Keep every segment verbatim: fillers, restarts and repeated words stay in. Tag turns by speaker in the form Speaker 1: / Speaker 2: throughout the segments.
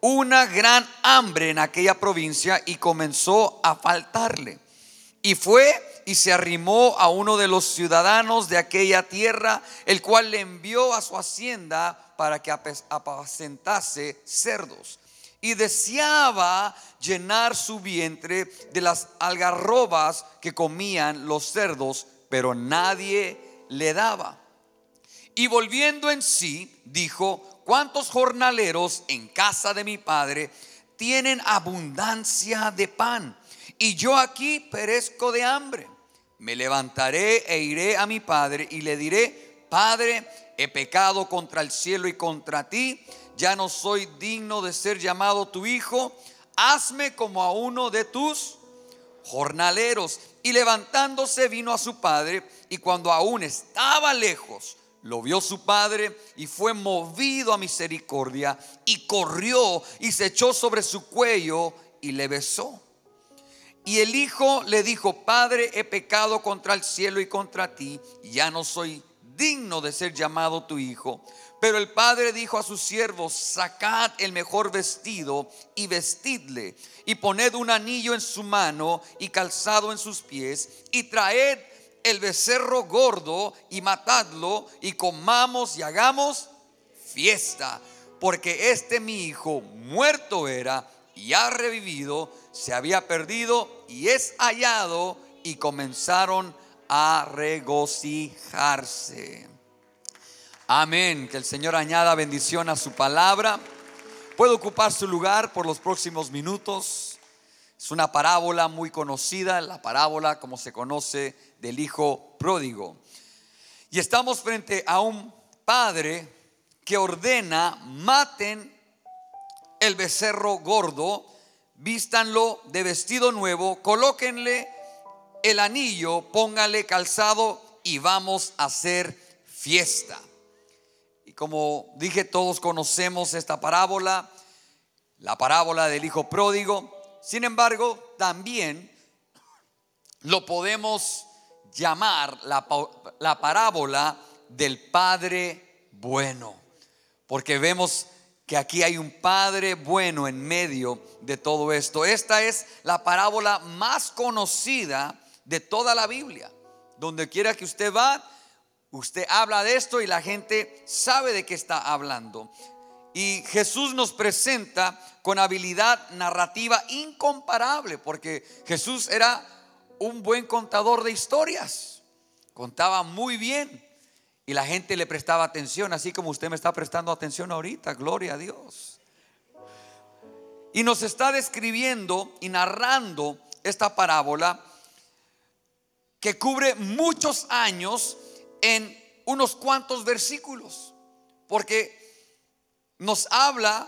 Speaker 1: una gran hambre en aquella provincia y comenzó a faltarle. Y fue y se arrimó a uno de los ciudadanos de aquella tierra, el cual le envió a su hacienda para que apacentase cerdos. Y deseaba llenar su vientre de las algarrobas que comían los cerdos, pero nadie le daba. Y volviendo en sí, dijo: ¿cuántos jornaleros en casa de mi padre tienen abundancia de pan, y yo aquí perezco de hambre? Me levantaré e iré a mi padre y le diré: Padre, he pecado contra el cielo y contra ti, ya no soy digno de ser llamado tu hijo, hazme como a uno de tus jornaleros. Y levantándose vino a su padre, y cuando aún estaba lejos, lo vio su padre y fue movido a misericordia, y corrió y se echó sobre su cuello y le besó. Y el hijo le dijo: Padre, he pecado contra el cielo y contra ti, y ya no soy digno de ser llamado tu hijo. Pero el padre dijo a sus siervos: sacad el mejor vestido y vestidle, y poned un anillo en su mano y calzado en sus pies, y traed el becerro gordo y matadlo, y comamos y hagamos fiesta, porque este mi hijo muerto era y ha revivido, se había perdido y es hallado. Y comenzaron a regocijarse. Amén. Que el Señor añada bendición a su palabra. Puede ocupar su lugar por los próximos minutos. Es una parábola muy conocida, la parábola, como se conoce, del hijo pródigo. Y estamos frente a un padre que ordena: maten el becerro gordo, vístanlo de vestido nuevo, colóquenle el anillo, póngale calzado y vamos a hacer fiesta. Y como dije, todos conocemos esta parábola, la parábola del hijo pródigo. Sin embargo, también lo podemos llamar la, la parábola del padre bueno, porque vemos que aquí hay un padre bueno en medio de todo esto. Esta es la parábola más conocida de toda la Biblia. Donde quiera que usted va, usted habla de esto y la gente sabe de qué está hablando. Y Jesús nos presenta con habilidad narrativa incomparable, porque Jesús era un buen contador de historias. Contaba muy bien y la gente le prestaba atención, así como usted me está prestando atención ahorita. Gloria a Dios. Y nos está describiendo y narrando esta parábola que cubre muchos años en unos cuantos versículos, porque nos habla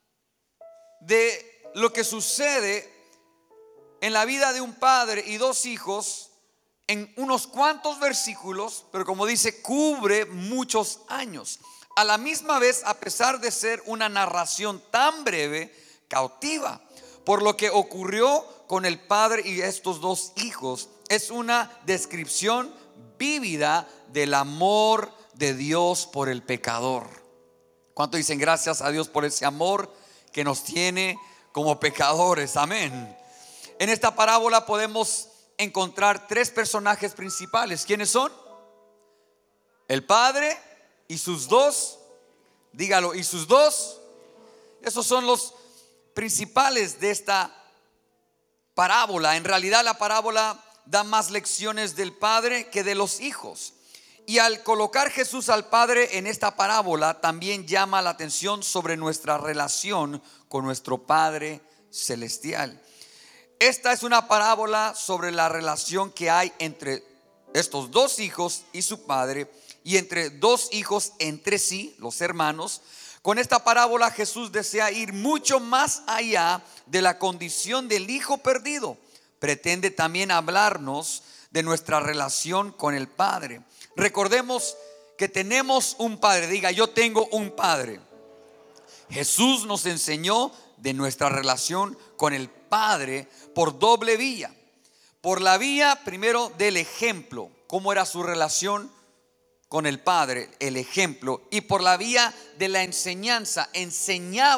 Speaker 1: de lo que sucede en la vida de un padre y dos hijos en unos cuantos versículos, pero como dice, cubre muchos años. A la misma vez, a pesar de ser una narración tan breve, cautiva, por lo que ocurrió con el padre y estos dos hijos. Es una descripción vívida del amor de Dios por el pecador. ¿Cuánto dicen gracias a Dios por ese amor que nos tiene como pecadores? Amén. En esta parábola podemos encontrar tres personajes principales. ¿Quiénes son? El padre y sus dos, dígalo, y sus dos. Esos son los principales de esta parábola. En realidad la parábola da más lecciones del padre que de los hijos. Y al colocar Jesús al Padre en esta parábola, también llama la atención sobre nuestra relación con nuestro Padre celestial. Esta es una parábola sobre la relación que hay entre estos dos hijos y su padre, y entre dos hijos entre sí, los hermanos. Con esta parábola Jesús desea ir mucho más allá de la condición del hijo perdido. Pretende también hablarnos de nuestra relación con el Padre. Recordemos que tenemos un Padre. Diga: yo tengo un Padre. Jesús nos enseñó de nuestra relación con el Padre por doble vía. Por la vía primero del ejemplo, cómo era su relación con el Padre, el ejemplo. Y por la vía de la enseñanza, enseñaba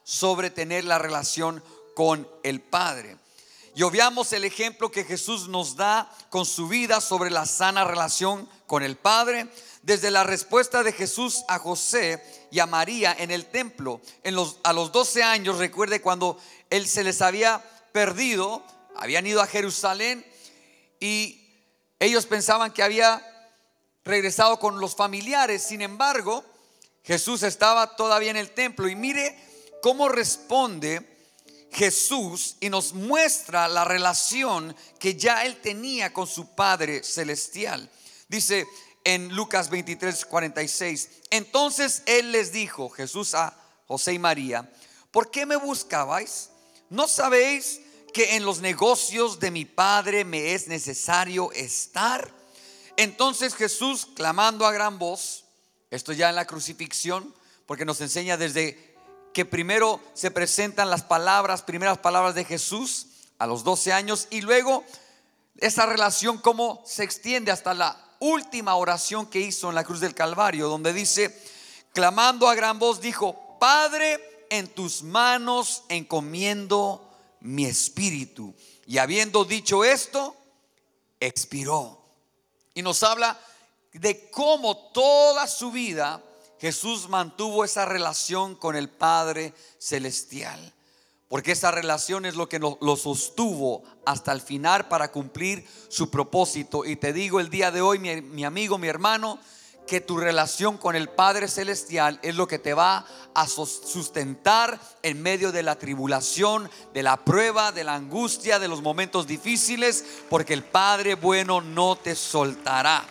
Speaker 1: sobre tener la relación con el Padre. Y obviamos el ejemplo que Jesús nos da con su vida sobre la sana relación con el Padre, desde la respuesta de Jesús a José y a María en el templo. En los, a los doce años, recuerde cuando él se les había perdido, habían ido a Jerusalén y ellos pensaban que había regresado con los familiares. Sin embargo, Jesús estaba todavía en el templo, y mire cómo responde Jesús y nos muestra la relación que ya él tenía con su Padre celestial. Dice en Lucas veintitrés, cuarenta y seis: entonces él les dijo, Jesús a José y María: ¿por qué me buscabais? ¿No sabéis que en los negocios de mi Padre me es necesario estar? Entonces Jesús, clamando a gran voz, esto ya en la crucifixión, porque nos enseña desde que primero se presentan las palabras, primeras palabras de Jesús a los doce años, y luego esa relación cómo se extiende hasta la última oración que hizo en la cruz del Calvario, donde dice, clamando a gran voz, dijo: Padre, en tus manos encomiendo mi espíritu. Y habiendo dicho esto, expiró. Y nos habla de cómo toda su vida Jesús mantuvo esa relación con el Padre celestial, porque esa relación es lo que lo, lo sostuvo hasta el final para cumplir su propósito. Y te digo el día de hoy, mi, mi amigo, mi hermano, que tu relación con el Padre celestial es lo que te va a sustentar en medio de la tribulación, de la prueba, de la angustia, de los momentos difíciles, porque el Padre bueno no te soltará.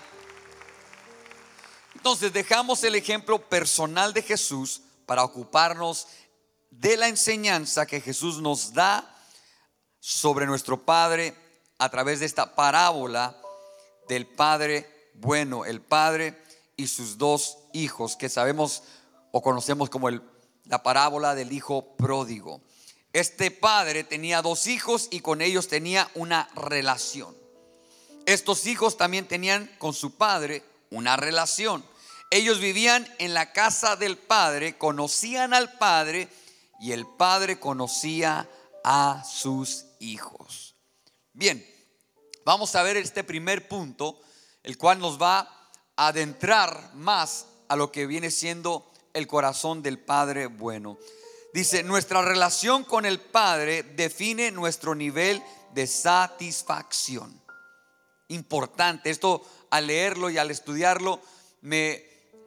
Speaker 1: Entonces dejamos el ejemplo personal de Jesús para ocuparnos de la enseñanza que Jesús nos da sobre nuestro Padre a través de esta parábola del Padre bueno, el Padre y sus dos hijos, que sabemos o conocemos como el, la parábola del hijo pródigo. Este padre tenía dos hijos y con ellos tenía una relación. Estos hijos también tenían con su padre una relación. Ellos vivían en la casa del padre, conocían al padre y el padre conocía a sus hijos. Bien, vamos a ver este primer punto, el cual nos va a adentrar más a lo que viene siendo el corazón del Padre bueno. Dice, nuestra relación con el Padre define nuestro nivel de satisfacción. Importante, esto al leerlo y al estudiarlo me,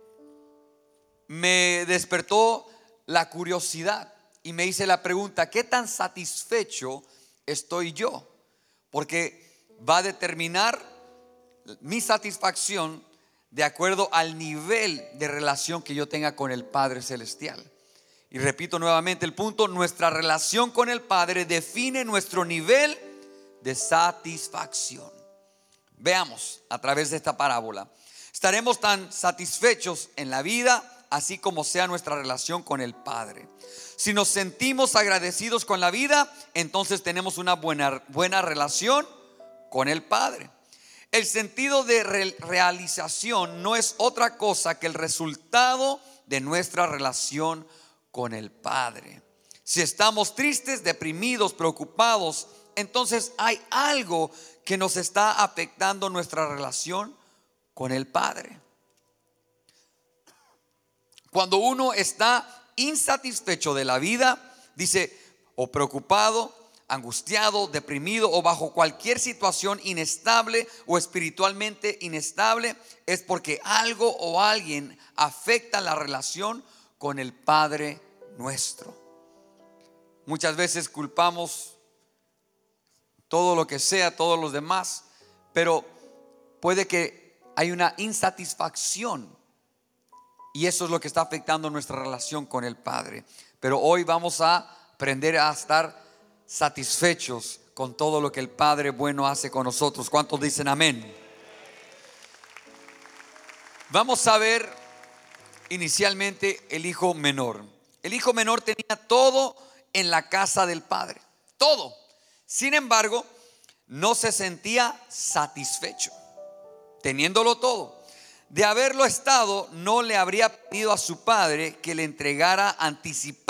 Speaker 1: me despertó la curiosidad y me hice la pregunta: ¿qué tan satisfecho estoy yo? Porque va a determinar mi satisfacción de acuerdo al nivel de relación que yo tenga con el Padre celestial. Y repito nuevamente el punto: nuestra relación con el Padre define nuestro nivel de satisfacción. Veamos a través de esta parábola. Estaremos tan satisfechos en la vida así como sea nuestra relación con el Padre. Si nos sentimos agradecidos con la vida, entonces tenemos una buena, buena relación con el Padre. El sentido de re- realización no es otra cosa que el resultado de nuestra relación con el Padre. Si estamos tristes, deprimidos, preocupados, entonces hay algo que nos está afectando nuestra relación con el Padre. Cuando uno está insatisfecho de la vida, dice, o preocupado, angustiado, deprimido o bajo cualquier situación inestable o espiritualmente inestable, es porque algo o alguien afecta la relación con el Padre nuestro. Muchas veces culpamos todo lo que sea, todos los demás, pero puede que hay una insatisfacción y eso es lo que está afectando nuestra relación con el Padre. Pero hoy vamos a aprender a estar satisfechos con todo lo que el Padre bueno hace con nosotros. ¿Cuántos dicen amén? Vamos a ver inicialmente el hijo menor. El hijo menor tenía todo en la casa del Padre, todo. Sin embargo, no se sentía satisfecho teniéndolo todo. De haberlo estado, no le habría pedido a su padre que le entregara anticipadamente